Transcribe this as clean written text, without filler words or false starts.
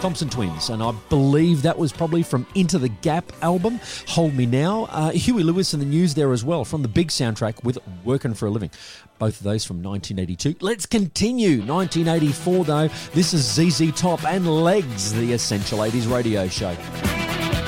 Thompson Twins, and I believe that was probably from Into the Gap album, Hold Me Now. Huey Lewis and the News there as well, from the big soundtrack with Working for a Living. Both of those from 1982. Let's continue. 1984 though. This is ZZ Top and Legs, the Essential 80s radio show.